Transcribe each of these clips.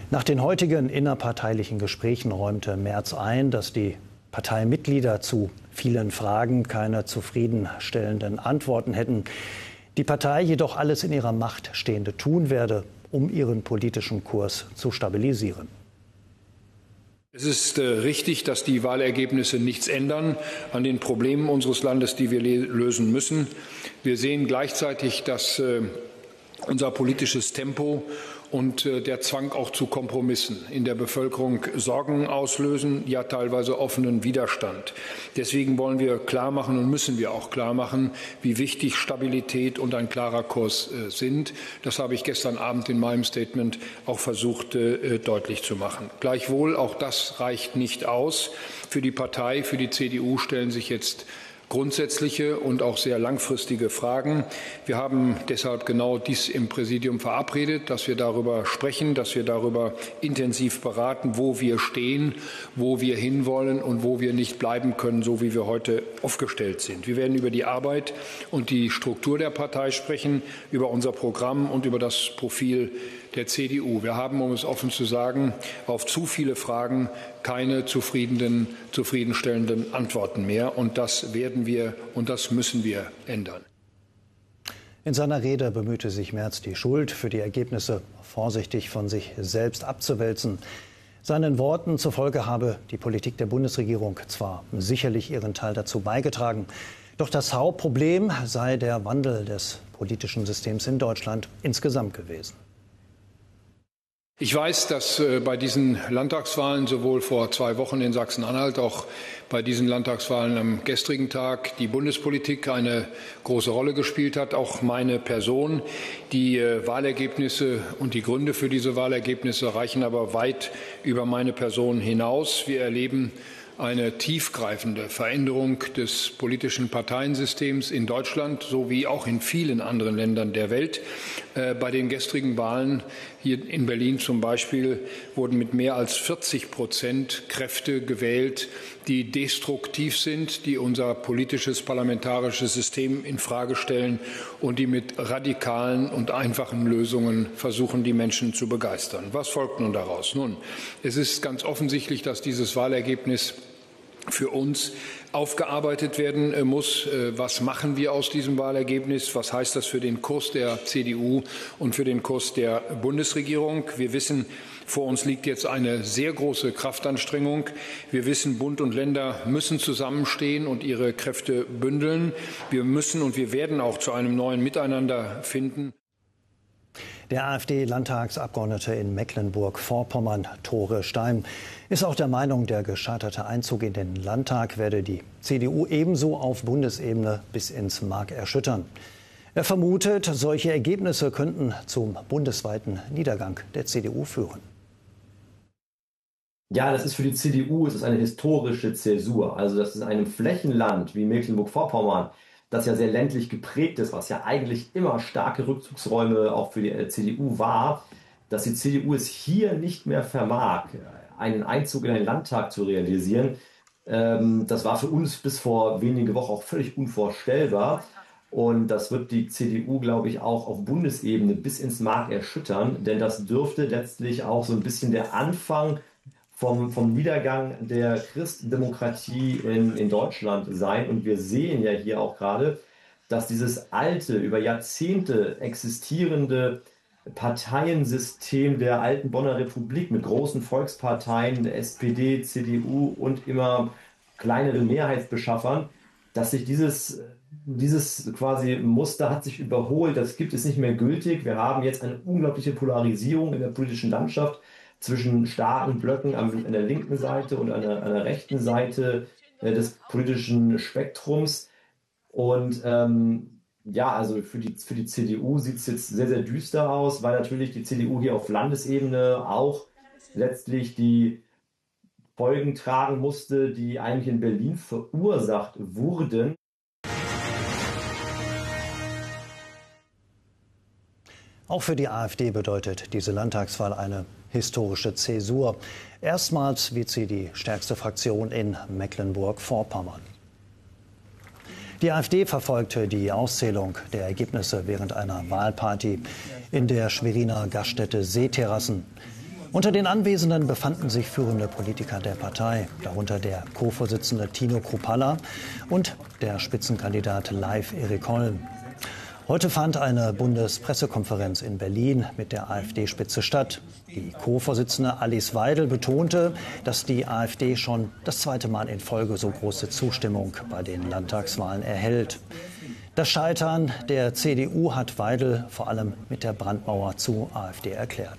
Nach den heutigen innerparteilichen Gesprächen räumte Merz ein, dass die Parteimitglieder zu vielen Fragen keine zufriedenstellenden Antworten hätten. Die Partei jedoch alles in ihrer Macht Stehende tun werde, um ihren politischen Kurs zu stabilisieren. Es ist richtig, dass die Wahlergebnisse nichts ändern an den Problemen unseres Landes, die wir lösen müssen. Wir sehen gleichzeitig, dass unser politisches Tempo und der Zwang auch zu Kompromissen in der Bevölkerung Sorgen auslösen, ja teilweise offenen Widerstand. Deswegen wollen wir klarmachen und müssen wir auch klarmachen, wie wichtig Stabilität und ein klarer Kurs sind. Das habe ich gestern Abend in meinem Statement auch versucht deutlich zu machen. Gleichwohl, auch das reicht nicht aus. Für die Partei, für die CDU stellen sich jetzt grundsätzliche und auch sehr langfristige Fragen. Wir haben deshalb genau dies im Präsidium verabredet, dass wir darüber sprechen, dass wir darüber intensiv beraten, wo wir stehen, wo wir hinwollen und wo wir nicht bleiben können, so wie wir heute aufgestellt sind. Wir werden über die Arbeit und die Struktur der Partei sprechen, über unser Programm und über das Profil der CDU. Wir haben, um es offen zu sagen, auf zu viele Fragen keine zufriedenstellenden Antworten mehr. Und das werden wir und das müssen wir ändern. In seiner Rede bemühte sich Merz, die Schuld für die Ergebnisse vorsichtig von sich selbst abzuwälzen. Seinen Worten zufolge habe die Politik der Bundesregierung zwar sicherlich ihren Teil dazu beigetragen, doch das Hauptproblem sei der Wandel des politischen Systems in Deutschland insgesamt gewesen. Ich weiß, dass bei diesen Landtagswahlen sowohl vor 2 Wochen in Sachsen-Anhalt, auch bei diesen Landtagswahlen am gestrigen Tag die Bundespolitik eine große Rolle gespielt hat, auch meine Person. Die Wahlergebnisse und die Gründe für diese Wahlergebnisse reichen aber weit über meine Person hinaus. Wir erleben eine tiefgreifende Veränderung des politischen Parteiensystems in Deutschland sowie auch in vielen anderen Ländern der Welt. Bei den gestrigen Wahlen hier in Berlin zum Beispiel wurden mit mehr als 40% Kräfte gewählt, die destruktiv sind, die unser politisches parlamentarisches System infrage stellen und die mit radikalen und einfachen Lösungen versuchen, die Menschen zu begeistern. Was folgt nun daraus? Nun, es ist ganz offensichtlich, dass dieses Wahlergebnis für uns aufgearbeitet werden muss. Was machen wir aus diesem Wahlergebnis? Was heißt das für den Kurs der CDU und für den Kurs der Bundesregierung? Wir wissen, vor uns liegt jetzt eine sehr große Kraftanstrengung. Wir wissen, Bund und Länder müssen zusammenstehen und ihre Kräfte bündeln. Wir müssen und wir werden auch zu einem neuen Miteinander finden. Der AfD-Landtagsabgeordnete in Mecklenburg-Vorpommern, Tore Steim, ist auch der Meinung, der gescheiterte Einzug in den Landtag werde die CDU ebenso auf Bundesebene bis ins Mark erschüttern. Er vermutet, solche Ergebnisse könnten zum bundesweiten Niedergang der CDU führen. Ja, das ist für die CDU, es ist eine historische Zäsur. Also das ist einem Flächenland wie Mecklenburg-Vorpommern, das ja sehr ländlich geprägt ist, was ja eigentlich immer starke Rückzugsräume auch für die CDU war, dass die CDU es hier nicht mehr vermag, einen Einzug in den Landtag zu realisieren. Das war für uns bis vor wenigen Wochen auch völlig unvorstellbar. Und das wird die CDU, glaube ich, auch auf Bundesebene bis ins Mark erschüttern, denn das dürfte letztlich auch so ein bisschen der Anfang vom Niedergang der Christdemokratie in Deutschland sein. Und wir sehen ja hier auch gerade, dass dieses alte, über Jahrzehnte existierende Parteiensystem der alten Bonner Republik mit großen Volksparteien, der SPD, CDU und immer kleineren Mehrheitsbeschaffern, dass sich dieses quasi Muster hat sich überholt, das gibt es nicht mehr gültig. Wir haben jetzt eine unglaubliche Polarisierung in der politischen Landschaft zwischen starken Blöcken an der linken Seite und an der rechten Seite des politischen Spektrums. Und also für die CDU sieht es jetzt sehr, sehr düster aus, weil natürlich die CDU hier auf Landesebene auch letztlich die Folgen tragen musste, die eigentlich in Berlin verursacht wurden. Auch für die AfD bedeutet diese Landtagswahl eine historische Zäsur. Erstmals wird sie die stärkste Fraktion in Mecklenburg-Vorpommern. Die AfD verfolgte die Auszählung der Ergebnisse während einer Wahlparty in der Schweriner Gaststätte Seeterrassen. Unter den Anwesenden befanden sich führende Politiker der Partei, darunter der Co-Vorsitzende Tino Kruppalla und der Spitzenkandidat Leif Erik Holm. Heute fand eine Bundespressekonferenz in Berlin mit der AfD-Spitze statt. Die Co-Vorsitzende Alice Weidel betonte, dass die AfD schon das zweite Mal in Folge so große Zustimmung bei den Landtagswahlen erhält. Das Scheitern der CDU hat Weidel vor allem mit der Brandmauer zur AfD erklärt.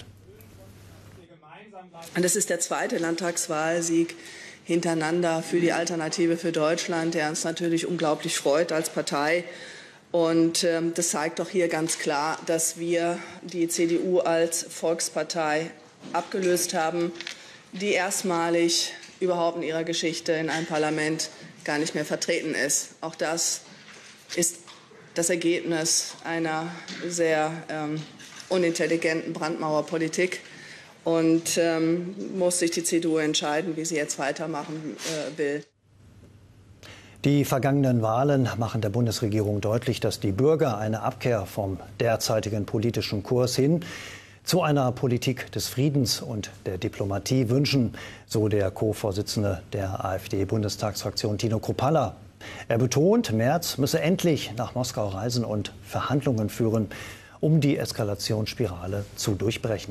Und es ist der zweite Landtagswahlsieg hintereinander für die Alternative für Deutschland, der uns natürlich unglaublich freut als Partei. Und das zeigt doch hier ganz klar, dass wir die CDU als Volkspartei abgelöst haben, die erstmalig überhaupt in ihrer Geschichte in einem Parlament gar nicht mehr vertreten ist. Auch das ist das Ergebnis einer sehr unintelligenten Brandmauerpolitik. Und muss sich die CDU entscheiden, wie sie jetzt weitermachen will. Die vergangenen Wahlen machen der Bundesregierung deutlich, dass die Bürger eine Abkehr vom derzeitigen politischen Kurs hin zu einer Politik des Friedens und der Diplomatie wünschen, so der Co-Vorsitzende der AfD-Bundestagsfraktion Tino Kruppalla. Er betont, Merz müsse endlich nach Moskau reisen und Verhandlungen führen, um die Eskalationsspirale zu durchbrechen.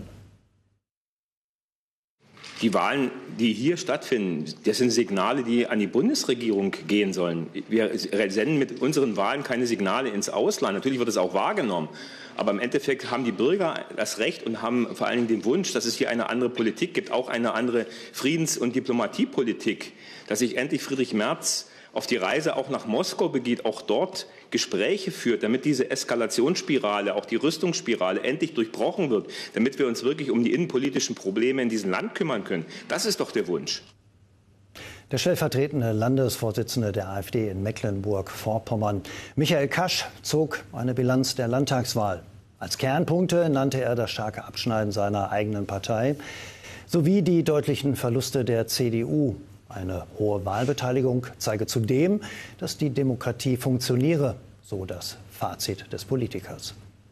Die Wahlen, die hier stattfinden, das sind Signale, die an die Bundesregierung gehen sollen. Wir senden mit unseren Wahlen keine Signale ins Ausland. Natürlich wird es auch wahrgenommen. Aber im Endeffekt haben die Bürger das Recht und haben vor allen Dingen den Wunsch, dass es hier eine andere Politik gibt, auch eine andere Friedens- und Diplomatiepolitik, dass sich endlich Friedrich Merz auf die Reise auch nach Moskau begeht, auch dort Gespräche führt, damit diese Eskalationsspirale, auch die Rüstungsspirale endlich durchbrochen wird, damit wir uns wirklich um die innenpolitischen Probleme in diesem Land kümmern können. Das ist doch der Wunsch. Der stellvertretende Landesvorsitzende der AfD in Mecklenburg-Vorpommern, Michael Kasch, zog eine Bilanz der Landtagswahl. Als Kernpunkte nannte er das starke Abschneiden seiner eigenen Partei sowie die deutlichen Verluste der CDU. Eine hohe Wahlbeteiligung zeige zudem, dass die Demokratie funktioniere, so das Fazit des Politikers.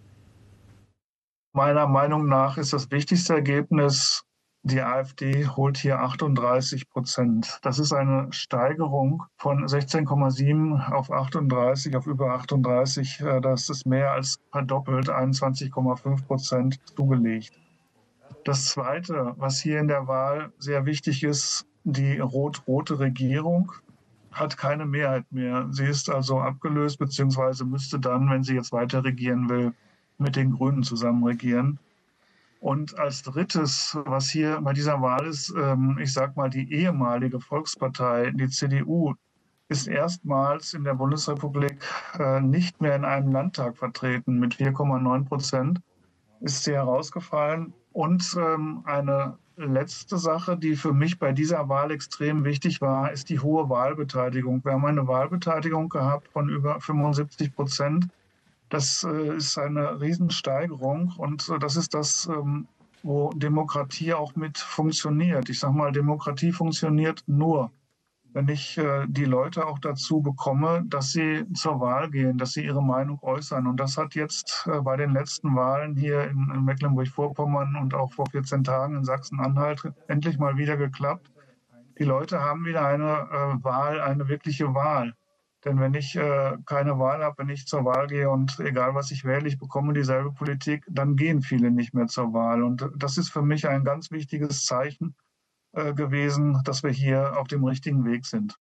Meiner Meinung nach ist das wichtigste Ergebnis, die AfD holt hier 38%. Das ist eine Steigerung von 16,7 auf 38, auf über 38. Das ist mehr als verdoppelt, 21,5% zugelegt. Das Zweite, was hier in der Wahl sehr wichtig ist, die rot-rote Regierung hat keine Mehrheit mehr. Sie ist also abgelöst, beziehungsweise müsste dann, wenn sie jetzt weiter regieren will, mit den Grünen zusammen regieren. Und als drittes, was hier bei dieser Wahl ist, ich sag mal, die ehemalige Volkspartei, die CDU, ist erstmals in der Bundesrepublik nicht mehr in einem Landtag vertreten. Mit 4,9% ist sie herausgefallen. Und eine letzte Sache, die für mich bei dieser Wahl extrem wichtig war, ist die hohe Wahlbeteiligung. Wir haben eine Wahlbeteiligung gehabt von über 75%. Das ist eine Riesensteigerung und das ist das, wo Demokratie auch mit funktioniert. Ich sage mal, Demokratie funktioniert nur, wenn ich die Leute auch dazu bekomme, dass sie zur Wahl gehen, dass sie ihre Meinung äußern. Und das hat jetzt bei den letzten Wahlen hier in Mecklenburg-Vorpommern und auch vor 14 Tagen in Sachsen-Anhalt endlich mal wieder geklappt. Die Leute haben wieder eine Wahl, eine wirkliche Wahl. Denn wenn ich keine Wahl habe, wenn ich zur Wahl gehe und egal was ich wähle, ich bekomme dieselbe Politik, dann gehen viele nicht mehr zur Wahl. Und das ist für mich ein ganz wichtiges Zeichen gewesen, dass wir hier auf dem richtigen Weg sind.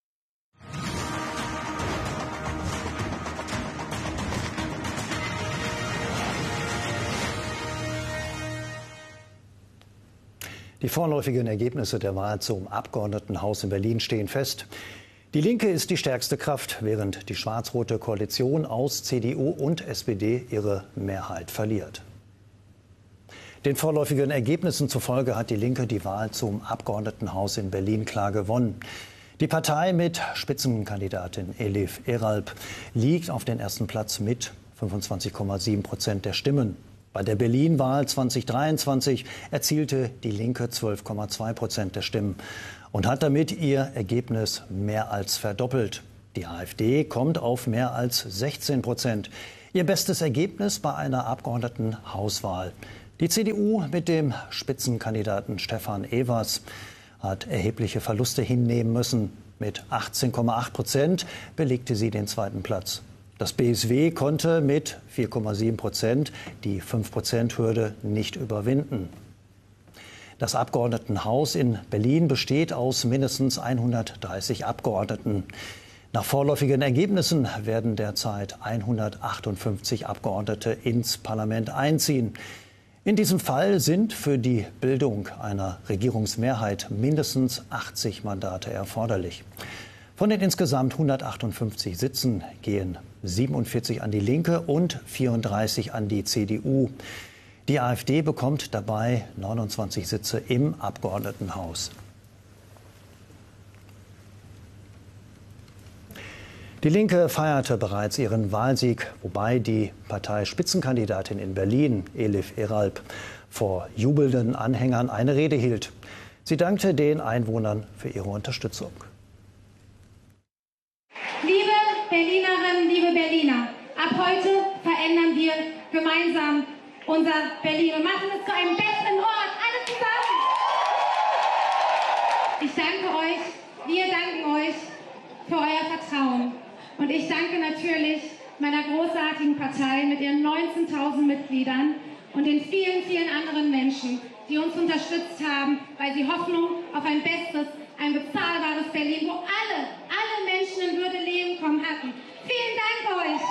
Die vorläufigen Ergebnisse der Wahl zum Abgeordnetenhaus in Berlin stehen fest. Die Linke ist die stärkste Kraft, während die schwarz-rote Koalition aus CDU und SPD ihre Mehrheit verliert. Den vorläufigen Ergebnissen zufolge hat die Linke die Wahl zum Abgeordnetenhaus in Berlin klar gewonnen. Die Partei mit Spitzenkandidatin Elif Eralp liegt auf den ersten Platz mit 25,7% der Stimmen. Bei der Berlin-Wahl 2023 erzielte die Linke 12,2% der Stimmen und hat damit ihr Ergebnis mehr als verdoppelt. Die AfD kommt auf mehr als 16%. Ihr bestes Ergebnis bei einer Abgeordnetenhauswahl. Die CDU mit dem Spitzenkandidaten Stefan Evers hat erhebliche Verluste hinnehmen müssen. Mit 18,8% belegte sie den zweiten Platz. Das BSW konnte mit 4,7% die 5%-Hürde nicht überwinden. Das Abgeordnetenhaus in Berlin besteht aus mindestens 130 Abgeordneten. Nach vorläufigen Ergebnissen werden derzeit 158 Abgeordnete ins Parlament einziehen. In diesem Fall sind für die Bildung einer Regierungsmehrheit mindestens 80 Mandate erforderlich. Von den insgesamt 158 Sitzen gehen 47 an die Linke und 34 an die CDU. Die AfD bekommt dabei 29 Sitze im Abgeordnetenhaus. Die Linke feierte bereits ihren Wahlsieg, wobei die Parteispitzenkandidatin in Berlin, Elif Eralp, vor jubelnden Anhängern eine Rede hielt. Sie dankte den Einwohnern für ihre Unterstützung. Liebe Berlinerinnen, liebe Berliner, ab heute verändern wir gemeinsam unser Berlin und machen es zu einem besseren Ort, alle zusammen. Ich danke euch, wir danken euch für euer Vertrauen. Und ich danke natürlich meiner großartigen Partei mit ihren 19.000 Mitgliedern und den vielen, vielen anderen Menschen, die uns unterstützt haben, weil sie Hoffnung auf ein besseres, ein bezahlbares Berlin, wo alle Menschen in Würde leben kommen hatten. Vielen Dank euch!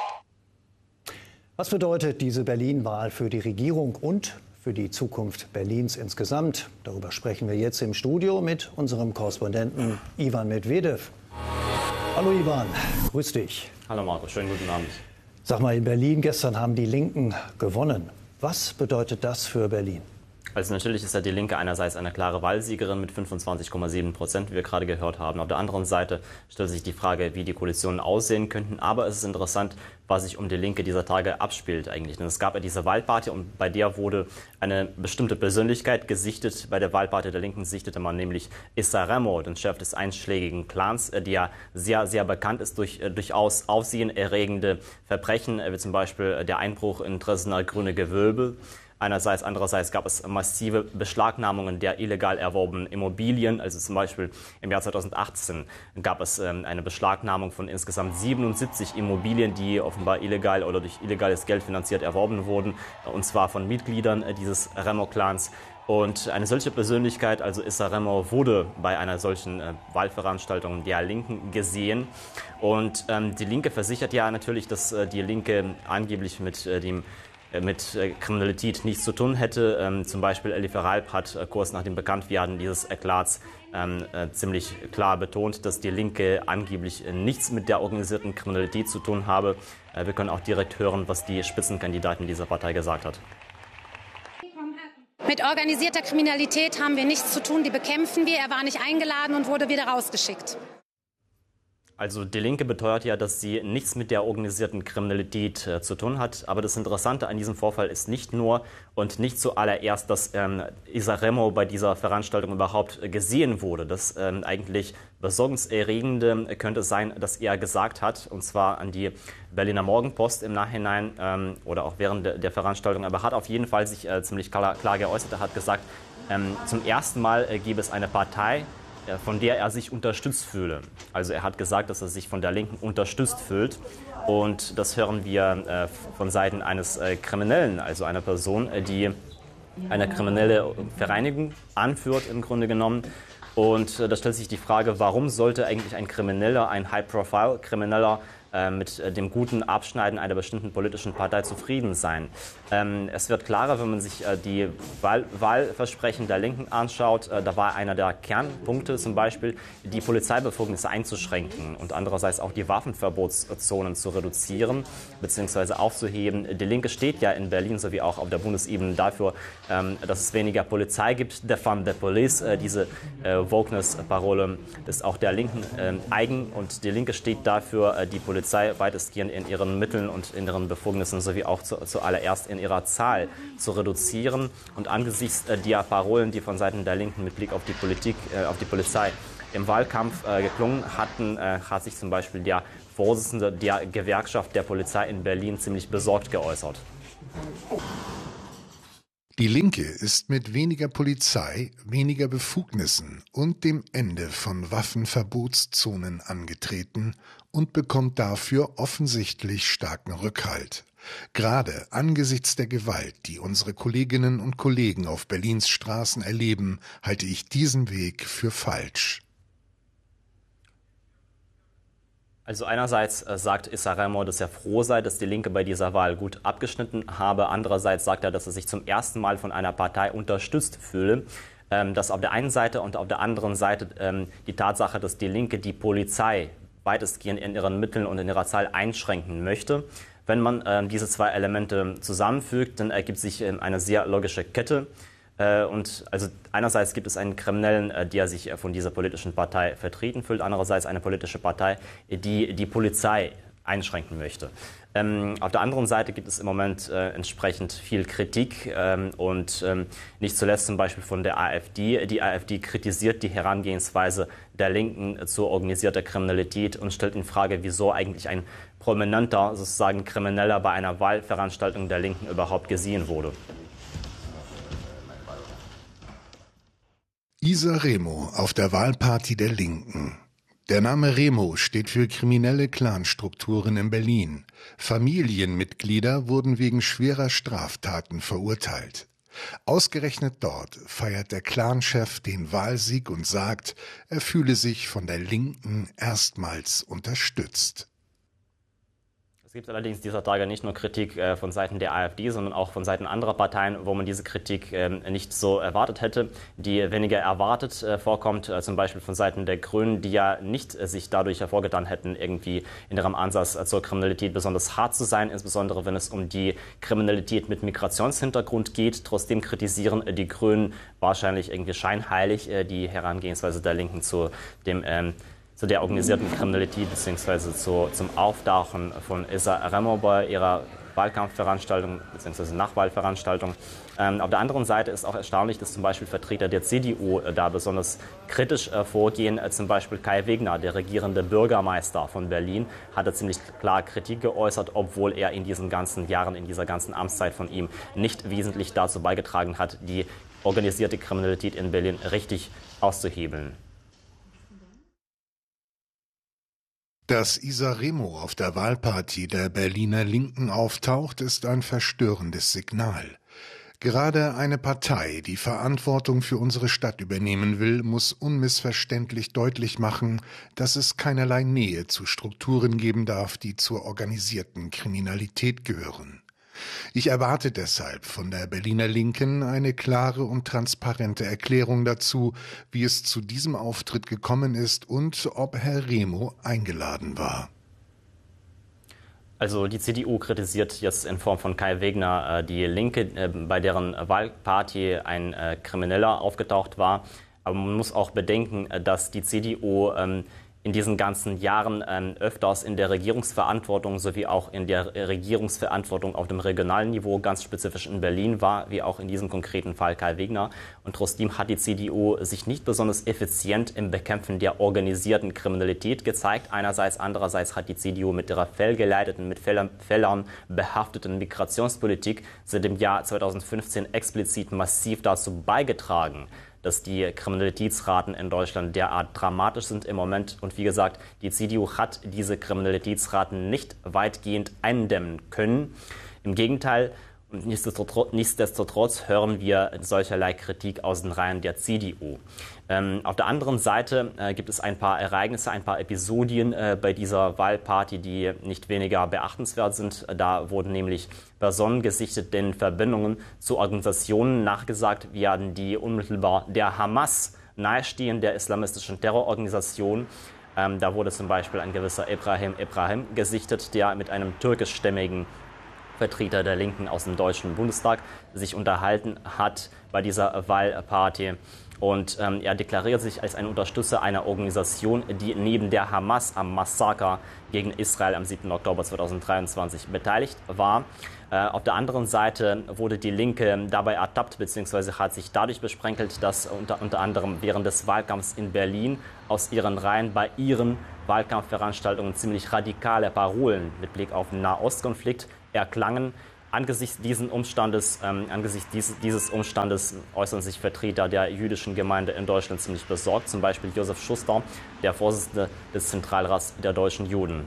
Was bedeutet diese Berlin-Wahl für die Regierung und für die Zukunft Berlins insgesamt? Darüber sprechen wir jetzt im Studio mit unserem Korrespondenten Ivan Medvedev. Hallo Ivan, grüß dich. Hallo Marco, schönen guten Abend. Sag mal, in Berlin gestern haben die Linken gewonnen. Was bedeutet das für Berlin? Also natürlich ist ja die Linke einerseits eine klare Wahlsiegerin mit 25,7%, wie wir gerade gehört haben. Auf der anderen Seite stellt sich die Frage, wie die Koalitionen aussehen könnten. Aber es ist interessant, was sich um die Linke dieser Tage abspielt eigentlich. Denn es gab ja diese Wahlparty und bei der wurde eine bestimmte Persönlichkeit gesichtet. Bei der Wahlparty der Linken sichtete man nämlich Issa Remo, den Chef des einschlägigen Clans, der ja sehr, sehr bekannt ist durch durchaus aufsehenerregende Verbrechen, wie zum Beispiel der Einbruch in Dresdner Grüne Gewölbe. Andererseits gab es massive Beschlagnahmungen der illegal erworbenen Immobilien. Also zum Beispiel im Jahr 2018 gab es eine Beschlagnahmung von insgesamt 77 Immobilien, die offenbar illegal oder durch illegales Geld finanziert erworben wurden. Und zwar von Mitgliedern dieses Remo-Clans. Und eine solche Persönlichkeit, also Issa Remo, wurde bei einer solchen Wahlveranstaltung der Linken gesehen. Und die Linke versichert ja natürlich, dass die Linke angeblich mit Kriminalität nichts zu tun hätte. Zum Beispiel Elif Eralp hat kurz nach dem Bekanntwerden dieses Eklats ziemlich klar betont, dass die Linke angeblich nichts mit der organisierten Kriminalität zu tun habe. Wir können auch direkt hören, was die Spitzenkandidatin dieser Partei gesagt hat. Mit organisierter Kriminalität haben wir nichts zu tun, die bekämpfen wir. Er war nicht eingeladen und wurde wieder rausgeschickt. Also die Linke beteuert ja, dass sie nichts mit der organisierten Kriminalität zu tun hat. Aber das Interessante an diesem Vorfall ist nicht nur und nicht zuallererst, dass Issa Remo bei dieser Veranstaltung überhaupt gesehen wurde. Das eigentlich besorgniserregende könnte sein, dass er gesagt hat, und zwar an die Berliner Morgenpost im Nachhinein oder auch während der Veranstaltung, aber hat auf jeden Fall sich ziemlich klar geäußert. Er hat gesagt, zum ersten Mal gäbe es eine Partei, von der er sich unterstützt fühle. Also er hat gesagt, dass er sich von der Linken unterstützt fühlt. Und das hören wir von Seiten eines Kriminellen, also einer Person, die eine kriminelle Vereinigung anführt im Grunde genommen. Und da stellt sich die Frage, warum sollte eigentlich ein Krimineller, ein High-Profile-Krimineller mit dem guten Abschneiden einer bestimmten politischen Partei zufrieden sein. Es wird klarer, wenn man sich die Wahlversprechen der Linken anschaut. Da war einer der Kernpunkte zum Beispiel, die Polizeibefugnisse einzuschränken und andererseits auch die Waffenverbotszonen zu reduzieren bzw. aufzuheben. Die Linke steht ja in Berlin sowie auch auf der Bundesebene dafür, dass es weniger Polizei gibt. Defund the Police, diese Wokeness-Parole ist auch der Linken eigen und die Linke steht dafür, die Polizei weitestgehend in ihren Mitteln und in ihren Befugnissen sowie auch zuallererst in ihrer Zahl zu reduzieren. Und angesichts der Parolen, die von Seiten der Linken mit Blick auf die Politik, auf die Polizei im Wahlkampf geklungen hatten, hat sich zum Beispiel der Vorsitzende der Gewerkschaft der Polizei in Berlin ziemlich besorgt geäußert. Die Linke ist mit weniger Polizei, weniger Befugnissen und dem Ende von Waffenverbotszonen angetreten und bekommt dafür offensichtlich starken Rückhalt. Gerade angesichts der Gewalt, die unsere Kolleginnen und Kollegen auf Berlins Straßen erleben, halte ich diesen Weg für falsch. Also einerseits sagt Issa Remo, dass er froh sei, dass die Linke bei dieser Wahl gut abgeschnitten habe. Andererseits sagt er, dass er sich zum ersten Mal von einer Partei unterstützt fühle. Das auf der einen Seite und auf der anderen Seite die Tatsache, dass die Linke die Polizei weitestgehend in ihren Mitteln und in ihrer Zahl einschränken möchte. Wenn man diese zwei Elemente zusammenfügt, dann ergibt sich eine sehr logische Kette. Und also einerseits gibt es einen Kriminellen, der sich von dieser politischen Partei vertreten fühlt, andererseits eine politische Partei, die die Polizei einschränken möchte. Auf der anderen Seite gibt es im Moment entsprechend viel Kritik und nicht zuletzt zum Beispiel von der AfD. Die AfD kritisiert die Herangehensweise der Linken zur organisierter Kriminalität und stellt in Frage, wieso eigentlich ein prominenter, sozusagen Krimineller bei einer Wahlveranstaltung der Linken überhaupt gesehen wurde. Issa Remo auf der Wahlparty der Linken. Der Name Remo steht für kriminelle Clanstrukturen in Berlin. Familienmitglieder wurden wegen schwerer Straftaten verurteilt. Ausgerechnet dort feiert der Clanchef den Wahlsieg und sagt, er fühle sich von der Linken erstmals unterstützt. Es gibt allerdings dieser Tage nicht nur Kritik von Seiten der AfD, sondern auch von Seiten anderer Parteien, wo man diese Kritik nicht so erwartet hätte, die weniger erwartet vorkommt, zum Beispiel von Seiten der Grünen, die ja nicht sich dadurch hervorgetan hätten, irgendwie in ihrem Ansatz zur Kriminalität besonders hart zu sein, insbesondere wenn es um die Kriminalität mit Migrationshintergrund geht. Trotzdem kritisieren die Grünen wahrscheinlich irgendwie scheinheilig die Herangehensweise der Linken zu der organisierten Kriminalität bzw. zum Auftauchen von Issa Remo bei ihrer Wahlkampfveranstaltung bzw. Nachwahlveranstaltung. Auf der anderen Seite ist auch erstaunlich, dass zum Beispiel Vertreter der CDU da besonders kritisch vorgehen. Zum Beispiel Kai Wegner, der regierende Bürgermeister von Berlin, hatte ziemlich klar Kritik geäußert, obwohl er in diesen ganzen Jahren, in dieser ganzen Amtszeit von ihm nicht wesentlich dazu beigetragen hat, die organisierte Kriminalität in Berlin richtig auszuhebeln. Dass Issa Remo auf der Wahlparty der Berliner Linken auftaucht, ist ein verstörendes Signal. Gerade eine Partei, die Verantwortung für unsere Stadt übernehmen will, muss unmissverständlich deutlich machen, dass es keinerlei Nähe zu Strukturen geben darf, die zur organisierten Kriminalität gehören. Ich erwarte deshalb von der Berliner Linken eine klare und transparente Erklärung dazu, wie es zu diesem Auftritt gekommen ist und ob Herr Remo eingeladen war. Also die CDU kritisiert jetzt in Form von Kai Wegner die Linke, bei deren Wahlparty ein Krimineller aufgetaucht war. Aber man muss auch bedenken, dass die CDU in diesen ganzen Jahren öfters in der Regierungsverantwortung sowie auch in der Regierungsverantwortung auf dem regionalen Niveau, ganz spezifisch in Berlin war, wie auch in diesem konkreten Fall Kai Wegner. Und trotzdem hat die CDU sich nicht besonders effizient im Bekämpfen der organisierten Kriminalität gezeigt. Einerseits, andererseits hat die CDU mit ihrer fehlgeleiteten, mit Fehlern behafteten Migrationspolitik seit dem Jahr 2015 explizit massiv dazu beigetragen, dass die Kriminalitätsraten in Deutschland derart dramatisch sind im Moment. Und wie gesagt, die CDU hat diese Kriminalitätsraten nicht weitgehend eindämmen können. Im Gegenteil, und nichtsdestotrotz hören wir solcherlei Kritik aus den Reihen der CDU. Auf der anderen Seite gibt es ein paar Ereignisse, ein paar Episodien bei dieser Wahlparty, die nicht weniger beachtenswert sind. Da wurden nämlich Personen gesichtet, denen Verbindungen zu Organisationen nachgesagt werden, die unmittelbar der Hamas nahestehen, der islamistischen Terrororganisation. Da wurde zum Beispiel ein gewisser Ibrahim gesichtet, der mit einem türkischstämmigen Vertreter der Linken aus dem Deutschen Bundestag sich unterhalten hat bei dieser Wahlparty. Und er deklariert sich als ein Unterstützer einer Organisation, die neben der Hamas am Massaker gegen Israel am 7. Oktober 2023 beteiligt war. Auf der anderen Seite wurde die Linke dabei ertappt bzw. hat sich dadurch besprenkelt, dass unter anderem während des Wahlkampfs in Berlin aus ihren Reihen bei ihren Wahlkampfveranstaltungen ziemlich radikale Parolen mit Blick auf den Nahostkonflikt erklangen. Angesichts dieses Umstandes äußern sich Vertreter der jüdischen Gemeinde in Deutschland ziemlich besorgt, zum Beispiel Josef Schuster, der Vorsitzende des Zentralrats der deutschen Juden.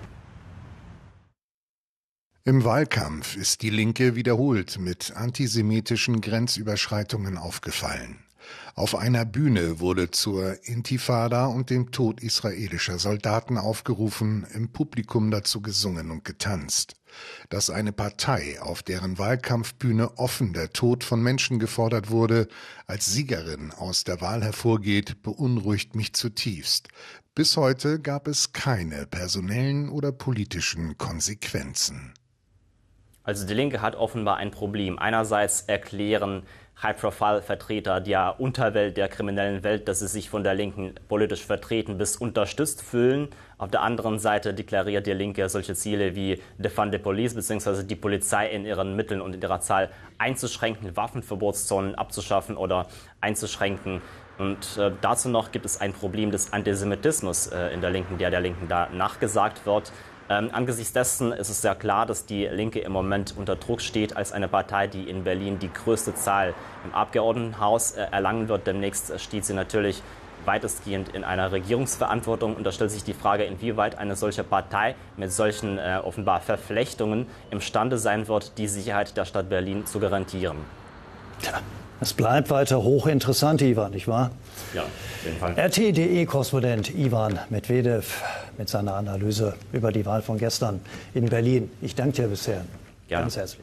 Im Wahlkampf ist die Linke wiederholt mit antisemitischen Grenzüberschreitungen aufgefallen. Auf einer Bühne wurde zur Intifada und dem Tod israelischer Soldaten aufgerufen, im Publikum dazu gesungen und getanzt. Dass eine Partei, auf deren Wahlkampfbühne offen der Tod von Menschen gefordert wurde, als Siegerin aus der Wahl hervorgeht, beunruhigt mich zutiefst. Bis heute gab es keine personellen oder politischen Konsequenzen. Also die Linke hat offenbar ein Problem. Einerseits erklären High-Profile-Vertreter der Unterwelt, der kriminellen Welt, dass sie sich von der Linken politisch vertreten bis unterstützt fühlen. Auf der anderen Seite deklariert die Linke solche Ziele wie Defund the Police bzw. die Polizei in ihren Mitteln und in ihrer Zahl einzuschränken, Waffenverbotszonen abzuschaffen oder einzuschränken. Und dazu noch gibt es ein Problem des Antisemitismus in der Linken, der Linken da nachgesagt wird. Angesichts dessen ist es sehr klar, dass die Linke im Moment unter Druck steht als eine Partei, die in Berlin die größte Zahl im Abgeordnetenhaus erlangen wird. Demnächst steht sie natürlich weitestgehend in einer Regierungsverantwortung. Und da stellt sich die Frage, inwieweit eine solche Partei mit solchen offenbar Verflechtungen imstande sein wird, die Sicherheit der Stadt Berlin zu garantieren. Tja, es bleibt weiter hochinteressant, Ivan, nicht wahr? Ja, auf jeden Fall. RT.de-Korrespondent Ivan Medvedev mit seiner Analyse über die Wahl von gestern in Berlin. Ich danke dir bisher ganz herzlich.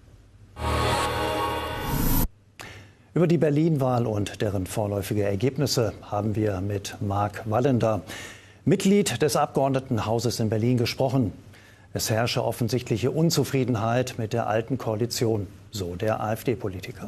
Über die Berlin-Wahl und deren vorläufige Ergebnisse haben wir mit Marc Wallender, Mitglied des Abgeordnetenhauses in Berlin, gesprochen. Es herrsche offensichtliche Unzufriedenheit mit der alten Koalition, so der AfD-Politiker.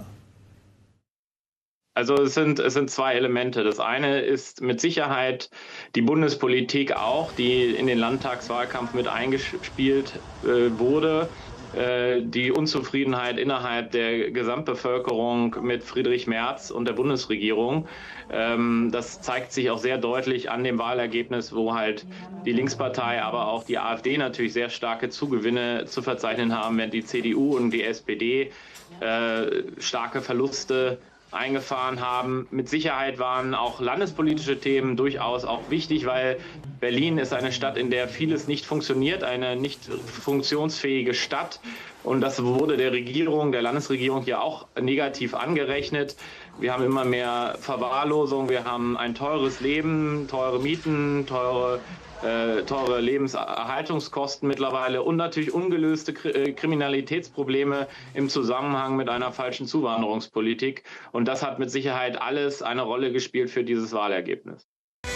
Also es sind zwei Elemente. Das eine ist mit Sicherheit die Bundespolitik auch, die in den Landtagswahlkampf mit eingespielt wurde. Die Unzufriedenheit innerhalb der Gesamtbevölkerung mit Friedrich Merz und der Bundesregierung. Das zeigt sich auch sehr deutlich an dem Wahlergebnis, wo halt die Linkspartei, aber auch die AfD natürlich sehr starke Zugewinne zu verzeichnen haben, während die CDU und die SPD starke Verluste eingefahren haben. Mit Sicherheit waren auch landespolitische Themen durchaus auch wichtig, weil Berlin ist eine Stadt, in der vieles nicht funktioniert, eine nicht funktionsfähige Stadt. Und das wurde der Landesregierung ja auch negativ angerechnet. Wir haben immer mehr Verwahrlosung, wir haben ein teures Leben, teure Mieten, teure Lebenserhaltungskosten mittlerweile und natürlich ungelöste Kriminalitätsprobleme im Zusammenhang mit einer falschen Zuwanderungspolitik. Und das hat mit Sicherheit alles eine Rolle gespielt für dieses Wahlergebnis.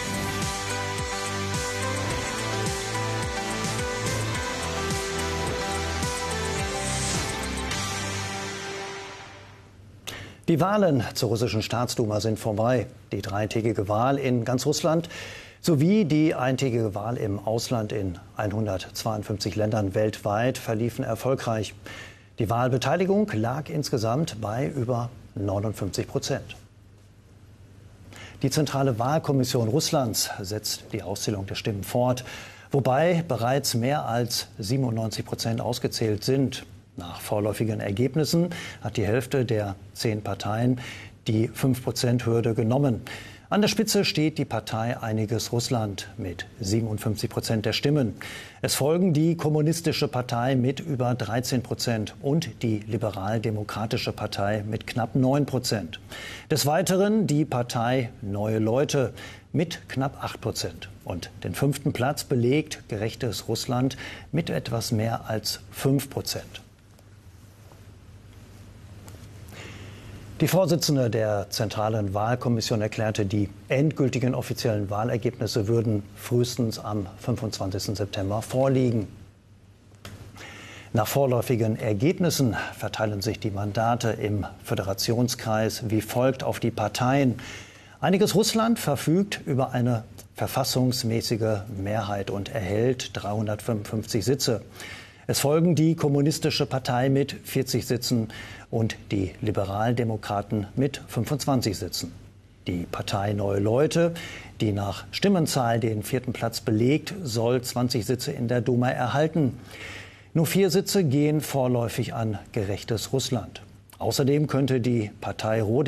Die Wahlen zur russischen Staatsduma sind vorbei. Die dreitägige Wahl in ganz Russland sowie die eintägige Wahl im Ausland in 152 Ländern weltweit verliefen erfolgreich. Die Wahlbeteiligung lag insgesamt bei über 59%. Die Zentrale Wahlkommission Russlands setzt die Auszählung der Stimmen fort, wobei bereits mehr als 97% ausgezählt sind. Nach vorläufigen Ergebnissen hat die Hälfte der 10 Parteien die 5%-Hürde genommen. An der Spitze steht die Partei Einiges Russland mit 57% der Stimmen. Es folgen die Kommunistische Partei mit über 13% und die Liberal-Demokratische Partei mit knapp 9%. Des Weiteren die Partei Neue Leute mit knapp 8%. Und den 5. Platz belegt Gerechtes Russland mit etwas mehr als 5%. Die Vorsitzende der Zentralen Wahlkommission erklärte, die endgültigen offiziellen Wahlergebnisse würden frühestens am 25. September vorliegen. Nach vorläufigen Ergebnissen verteilen sich die Mandate im Föderationskreis wie folgt auf die Parteien. Einiges Russland verfügt über eine verfassungsmäßige Mehrheit und erhält 355 Sitze. Es folgen die Kommunistische Partei mit 40 Sitzen und die Liberaldemokraten mit 25 Sitzen. Die Partei Neue Leute, die nach Stimmenzahl den 4. Platz belegt, soll 20 Sitze in der Duma erhalten. Nur 4 Sitze gehen vorläufig an Gerechtes Russland. Außerdem könnte die Partei Rohde